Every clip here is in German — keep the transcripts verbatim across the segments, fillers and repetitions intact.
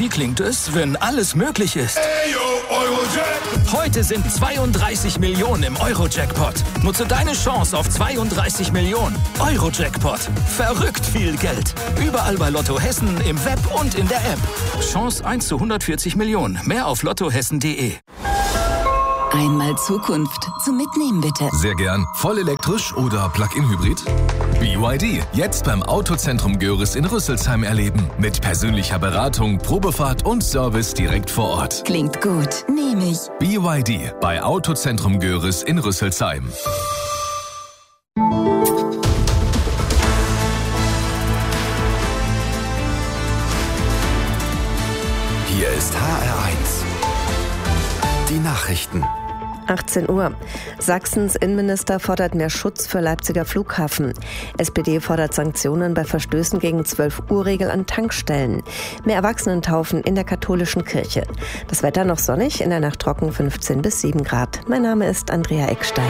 wie klingt es, wenn alles möglich ist? Heute sind zweiunddreißig Millionen im Euro-Jackpot. Nutze deine Chance auf zweiunddreißig Millionen. Euro-Jackpot. Verrückt viel Geld. Überall bei Lotto Hessen, im Web und in der App. Chance eins zu hundertvierzig Millionen. Mehr auf lottohessen punkt de. Einmal Zukunft. Zum Mitnehmen bitte. Sehr gern. Voll elektrisch oder Plug-in-Hybrid? B Y D. Jetzt beim Autozentrum Görres in Rüsselsheim erleben. Mit persönlicher Beratung, Probefahrt und Service direkt vor Ort. Klingt gut. Nehme ich. B Y D. Bei Autozentrum Görres in Rüsselsheim. Hier ist H R eins. Die Nachrichten. achtzehn Uhr. Sachsens Innenminister fordert mehr Schutz für Leipziger Flughafen. S P D fordert Sanktionen bei Verstößen gegen zwölf Uhr Regel an Tankstellen. Mehr Erwachsenentaufen in der katholischen Kirche. Das Wetter noch sonnig, in der Nacht trocken fünfzehn bis sieben Grad. Mein Name ist Andrea Eckstein.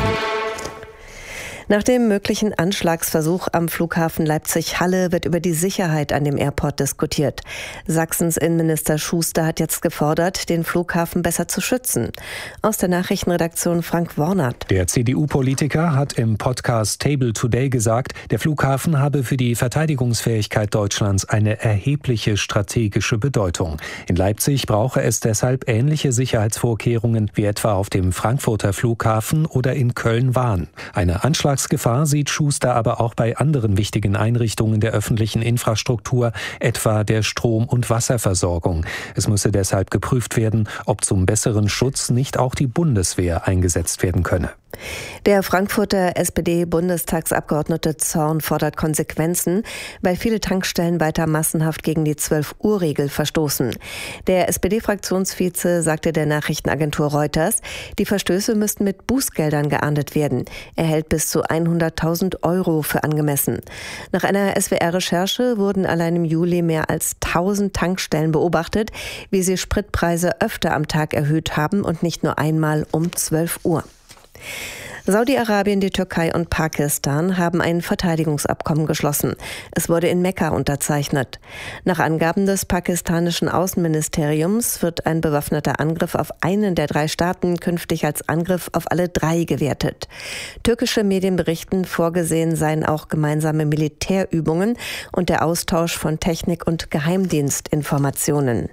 Nach dem möglichen Anschlagsversuch am Flughafen Leipzig-Halle wird über die Sicherheit an dem Airport diskutiert. Sachsens Innenminister Schuster hat jetzt gefordert, den Flughafen besser zu schützen. Aus der Nachrichtenredaktion Frank Wornert. Der C D U-Politiker hat im Podcast Table Today gesagt, der Flughafen habe für die Verteidigungsfähigkeit Deutschlands eine erhebliche strategische Bedeutung. In Leipzig brauche es deshalb ähnliche Sicherheitsvorkehrungen wie etwa auf dem Frankfurter Flughafen oder in Köln-Wahn. Eine Anschlagsgefahr sieht Schuster aber auch bei anderen wichtigen Einrichtungen der öffentlichen Infrastruktur, etwa der Strom- und Wasserversorgung. Es müsse deshalb geprüft werden, ob zum besseren Schutz nicht auch die Bundeswehr eingesetzt werden könne. Der Frankfurter S P D-Bundestagsabgeordnete Zorn fordert Konsequenzen, weil viele Tankstellen weiter massenhaft gegen die zwölf Uhr Regel verstoßen. Der S P D-Fraktionsvize sagte der Nachrichtenagentur Reuters, die Verstöße müssten mit Bußgeldern geahndet werden. Er hält bis zu hunderttausend Euro für angemessen. Nach einer S W R-Recherche wurden allein im Juli mehr als tausend Tankstellen beobachtet, wie sie Spritpreise öfter am Tag erhöht haben und nicht nur einmal um zwölf Uhr. Saudi-Arabien, die Türkei und Pakistan haben ein Verteidigungsabkommen geschlossen. Es wurde in Mekka unterzeichnet. Nach Angaben des pakistanischen Außenministeriums wird ein bewaffneter Angriff auf einen der drei Staaten künftig als Angriff auf alle drei gewertet. Türkische Medien berichten, vorgesehen seien auch gemeinsame Militärübungen und der Austausch von Technik- und Geheimdienstinformationen.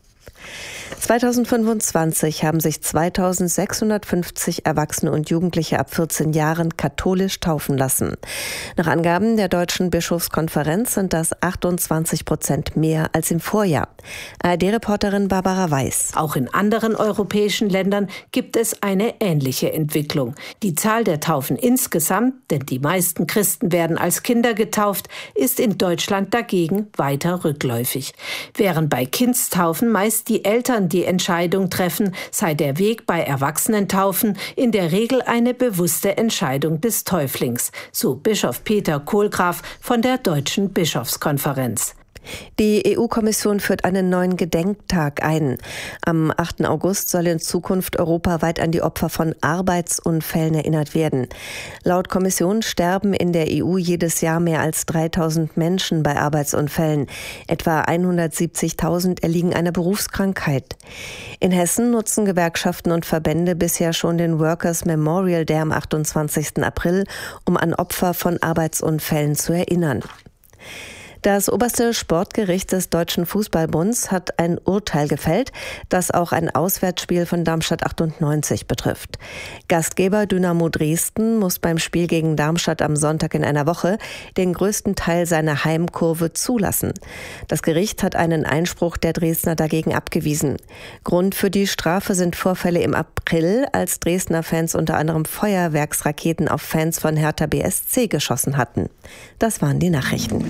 zweitausendfünfundzwanzig haben sich zweitausendsechshundertfünfzig Erwachsene und Jugendliche ab vierzehn Jahren katholisch taufen lassen. Nach Angaben der Deutschen Bischofskonferenz sind das achtundzwanzig Prozent mehr als im Vorjahr. A R D-Reporterin Barbara Weiß. Auch in anderen europäischen Ländern gibt es eine ähnliche Entwicklung. Die Zahl der Taufen insgesamt, denn die meisten Christen werden als Kinder getauft, ist in Deutschland dagegen weiter rückläufig. Während bei Kindstaufen meist die Eltern die Entscheidung treffen, sei der Weg bei Erwachsenentaufen in der Regel eine bewusste Entscheidung des Täuflings, so Bischof Peter Kohlgraf von der Deutschen Bischofskonferenz. Die E U-Kommission führt einen neuen Gedenktag ein. Am achten August soll in Zukunft europaweit an die Opfer von Arbeitsunfällen erinnert werden. Laut Kommission sterben in der E U jedes Jahr mehr als dreitausend Menschen bei Arbeitsunfällen. Etwa hundertsiebzigtausend erliegen einer Berufskrankheit. In Hessen nutzen Gewerkschaften und Verbände bisher schon den Workers Memorial Day am achtundzwanzigsten April, um an Opfer von Arbeitsunfällen zu erinnern. Das oberste Sportgericht des Deutschen Fußballbunds hat ein Urteil gefällt, das auch ein Auswärtsspiel von Darmstadt achtundneunzig betrifft. Gastgeber Dynamo Dresden muss beim Spiel gegen Darmstadt am Sonntag in einer Woche den größten Teil seiner Heimkurve zulassen. Das Gericht hat einen Einspruch der Dresdner dagegen abgewiesen. Grund für die Strafe sind Vorfälle im April, als Dresdner Fans unter anderem Feuerwerksraketen auf Fans von Hertha B S C geschossen hatten. Das waren die Nachrichten.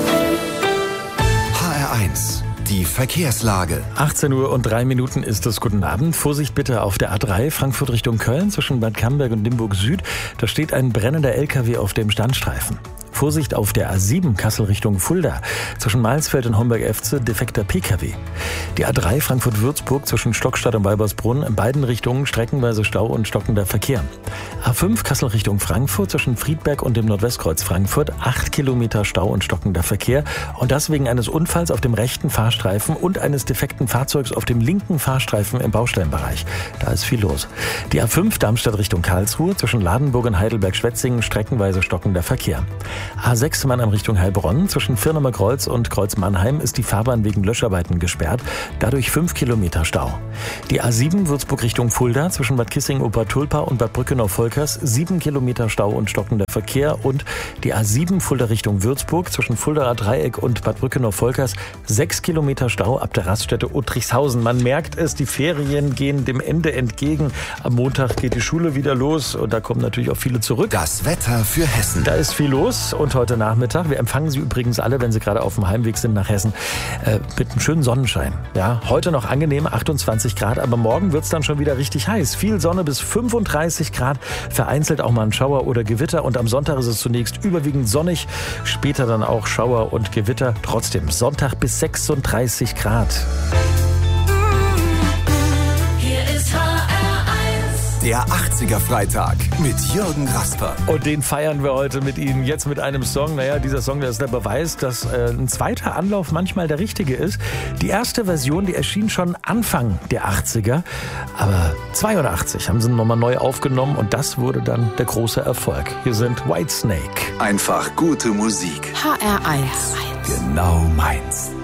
H R eins, die Verkehrslage. achtzehn Uhr und drei Minuten ist es. Guten Abend. Vorsicht bitte auf der A drei, Frankfurt Richtung Köln, zwischen Bad Camberg und Limburg Süd. Da steht ein brennender L K W auf dem Standstreifen. Vorsicht auf der A sieben Kassel Richtung Fulda. Zwischen Mahlsfeld und Homberg-Efze defekter P K W. Die A drei Frankfurt-Würzburg zwischen Stockstadt und Weibersbrunn in beiden Richtungen streckenweise Stau und stockender Verkehr. A fünf Kassel Richtung Frankfurt zwischen Friedberg und dem Nordwestkreuz Frankfurt. acht Kilometer Stau und stockender Verkehr. Und das wegen eines Unfalls auf dem rechten Fahrstreifen und eines defekten Fahrzeugs auf dem linken Fahrstreifen im Baustellenbereich. Da ist viel los. Die A fünf Darmstadt Richtung Karlsruhe zwischen Ladenburg und Heidelberg-Schwetzingen streckenweise stockender Verkehr. A sechs Mannheim Richtung Heilbronn zwischen Firnemer Kreuz und Kreuz Mannheim ist die Fahrbahn wegen Löscharbeiten gesperrt. Dadurch fünf Kilometer Stau. Die A sieben Würzburg Richtung Fulda zwischen Bad Kissing-Obertulpa und Bad Brückenau-Volkers sieben Kilometer Stau und stockender Verkehr. Und die A sieben Fulda Richtung Würzburg zwischen Fuldaer Dreieck und Bad Brückenau-Volkers sechs Kilometer Stau ab der Raststätte Uttrichshausen. Man merkt es, die Ferien gehen dem Ende entgegen. Am Montag geht die Schule wieder los und da kommen natürlich auch viele zurück. Das Wetter für Hessen. Da ist viel los und heute Nachmittag, wir empfangen Sie übrigens alle, wenn Sie gerade auf dem Heimweg sind nach Hessen, äh, mit einem schönen Sonnenschein. Ja, heute noch angenehm, achtundzwanzig Grad, aber morgen wird es dann schon wieder richtig heiß. Viel Sonne bis fünfunddreißig Grad, vereinzelt auch mal ein Schauer oder Gewitter und am Sonntag ist es zunächst überwiegend sonnig, später dann auch Schauer und Gewitter. Trotzdem Sonntag bis sechsunddreißig Grad. Der achtziger-Freitag mit Jürgen Rasper. Und den feiern wir heute mit Ihnen. Jetzt mit einem Song. Naja, dieser Song, der ist der Beweis, dass äh, ein zweiter Anlauf manchmal der richtige ist. Die erste Version, die erschien schon Anfang der achtziger. Aber zweiundachtzig haben sie nochmal neu aufgenommen und das wurde dann der große Erfolg. Hier sind Whitesnake. Einfach gute Musik. H R eins. Genau meins.